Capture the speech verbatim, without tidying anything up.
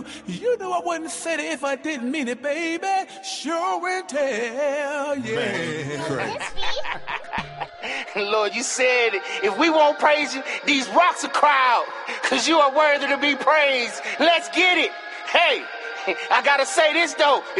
You know I wouldn't say it if I didn't mean it, baby. Show and tell, yeah. Lord, you said if we won't praise you, these rocks will cry out, because you are worthy to be praised. Let's get it. Hey, I gotta say this though.